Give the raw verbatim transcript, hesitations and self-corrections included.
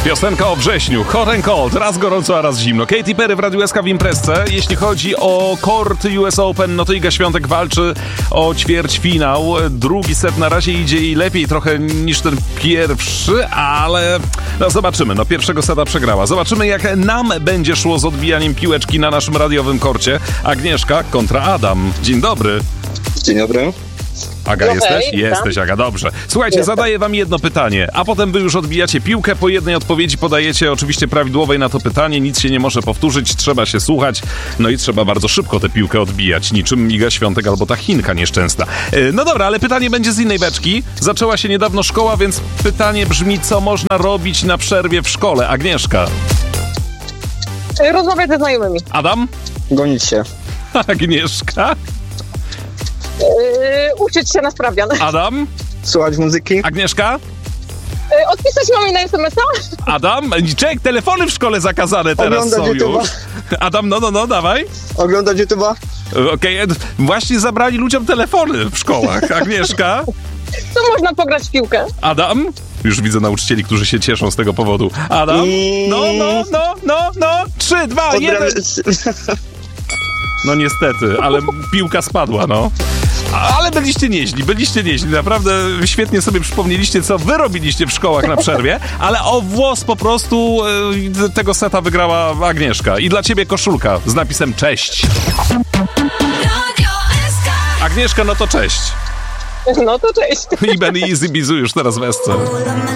Piosenka o wrześniu. Hot and cold. Raz gorąco, a raz zimno. Katy Perry w Radiu S K w imprezce. Jeśli chodzi o kort U S Open, no to Iga Świątek walczy o ćwierćfinał. Drugi set na razie idzie jej lepiej trochę niż ten pierwszy, ale no zobaczymy. No pierwszego seta przegrała. Zobaczymy, jak nam będzie szło z odbijaniem piłeczki na naszym radiowym korcie. Agnieszka kontra Adam. Dzień dobry. Dzień dobry. Aga, No jesteś? hej, Jesteś, Aga, dobrze. Słuchajcie, Jestem. zadaję wam jedno pytanie, a potem wy już odbijacie piłkę. Po jednej odpowiedzi podajecie oczywiście prawidłowej na to pytanie. Nic się nie może powtórzyć, trzeba się słuchać. No i trzeba bardzo szybko tę piłkę odbijać, niczym Iga Świątek albo ta Chinka nieszczęsna. Yy, No dobra, ale pytanie będzie z innej beczki. Zaczęła się niedawno szkoła, więc pytanie brzmi, co można robić na przerwie w szkole? Agnieszka. Rozmawiać ze znajomymi. Adam? Gonić się. Agnieszka? Yy, uczyć się na sprawdzian. Adam? Słuchać muzyki. Agnieszka? Yy, odpisać mamie na es em es a? Adam? Czek, telefony w szkole zakazane teraz Oglądać są już. YouTube'a. Adam, no, no, no, dawaj. Oglądać YouTube'a. Okej, okay. Właśnie zabrali ludziom telefony w szkołach. Agnieszka? To można pograć w piłkę. Adam? Już widzę nauczycieli, którzy się cieszą z tego powodu. Adam? I- No, no, no, no, no. Trzy, dwa, jeden. No niestety, ale piłka spadła, no. A- Ale byliście nieźli, byliście nieźli. Naprawdę świetnie sobie przypomnieliście, co wy robiliście w szkołach na przerwie, ale o włos po prostu e, tego seta wygrała Agnieszka. I dla ciebie koszulka z napisem cześć. Agnieszka, no to cześć. No to cześć. I Ben i Easy Bizu już teraz w esce.